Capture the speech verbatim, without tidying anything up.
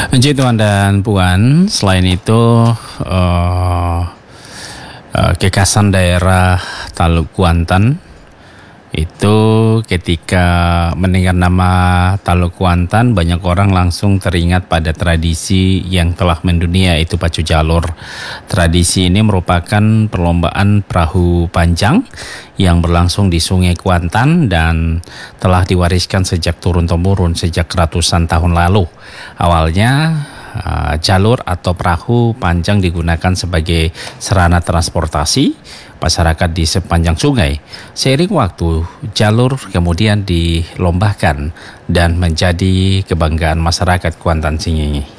Puji Tuhan dan Puan, selain itu uh, uh, kekasan daerah Taluk Kuantan itu ketika mendengar nama Taluk Kuantan, banyak orang langsung teringat pada tradisi yang telah mendunia, itu pacu jalur. Tradisi ini merupakan perlombaan perahu panjang yang berlangsung di Sungai Kuantan dan telah diwariskan sejak turun-temurun sejak ratusan tahun lalu. Awalnya uh, jalur atau perahu panjang digunakan sebagai sarana transportasi masyarakat di sepanjang sungai. Seiring waktu, jalur kemudian dilombakan dan menjadi kebanggaan masyarakat Kuantan Sengingi.